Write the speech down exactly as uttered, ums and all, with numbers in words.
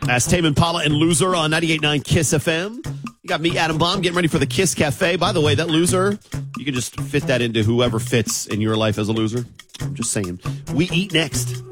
That's Tame Impala and Loser on ninety-eight point nine Kiss F M. You got me, Adam Bomb, getting ready for the Kiss Cafe. By the way, that loser, you can just fit that into whoever fits in your life as a loser. I'm just saying. We eat next.